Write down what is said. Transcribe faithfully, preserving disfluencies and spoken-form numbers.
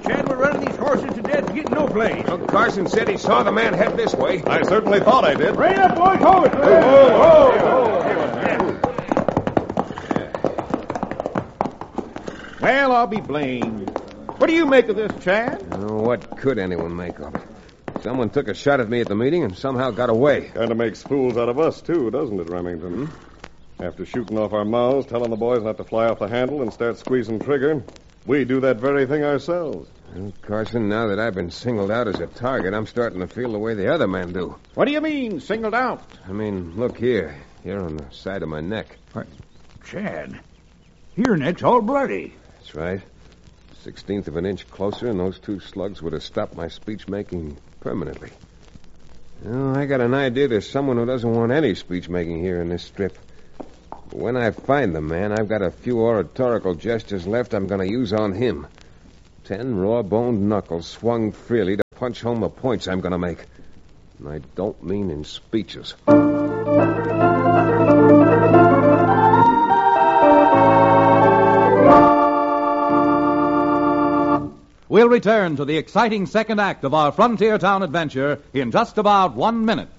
Chad, we're running these horses to death, getting no place. Well, Carson said he saw the man head this way. I certainly thought I did. Rein up, boys. Hold it. Whoa, whoa, whoa. Well, I'll be blamed. What do you make of this, Chad? Oh, what could anyone make of it? Someone took a shot at me at the meeting and somehow got away. Kind of makes fools out of us, too, doesn't it, Remington? Hmm? After shooting off our mouths, telling the boys not to fly off the handle and start squeezing trigger, we do that very thing ourselves. Well, Carson, now that I've been singled out as a target, I'm starting to feel the way the other men do. What do you mean, singled out? I mean, look here. Here on the side of my neck. What? Chad, your neck's all bloody. That's right. Sixteenth of an inch closer, and those two slugs would have stopped my speech-making permanently. Well, I got an idea there's someone who doesn't want any speech-making here in this strip. But when I find the man, I've got a few oratorical gestures left I'm going to use on him. Ten raw-boned knuckles swung freely to punch home the points I'm going to make. And I don't mean in speeches. We'll return to the exciting second act of our Frontier Town adventure in just about one minute.